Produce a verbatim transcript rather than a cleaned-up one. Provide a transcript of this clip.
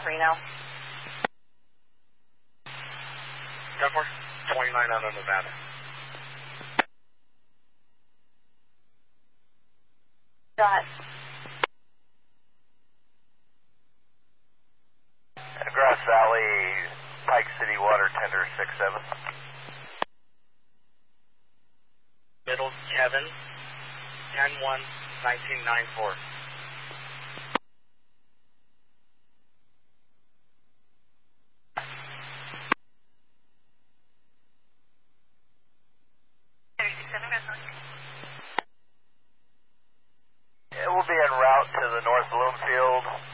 Reno. ten four, twenty-nine out of Nevada. Go ahead. Grass Valley, Pike City Water Tender six seven. Middle Kevin, ten one, nineteen ninety-four. It will be en route to the North Bloomfield.